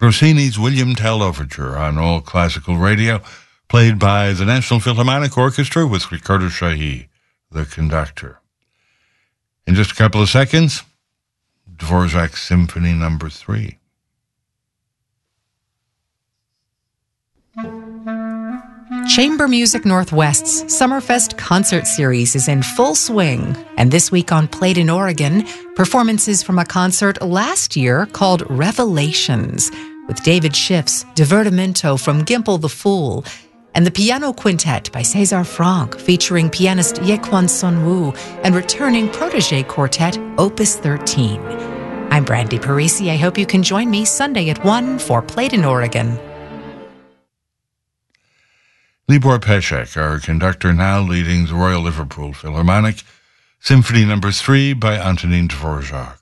Rossini's William Tell Overture on All Classical Radio, played by the National Philharmonic Orchestra with Ricardo Chailly, the conductor. In just a couple of seconds, Dvorak's Symphony No. 3. Chamber Music Northwest's Summerfest concert series is in full swing, and this week on Played in Oregon, performances from a concert last year called Revelations, with David Schiff's Divertimento from Gimpel the Fool, and the Piano Quintet by César Franck, featuring pianist Yequan Sun-woo and returning protégé quartet Opus 13. I'm Brandy Parisi. I hope you can join me Sunday at 1 for Played in Oregon. Libor Pesek, our conductor, now leading the Royal Liverpool Philharmonic, Symphony No. 3 by Antonin Dvorak.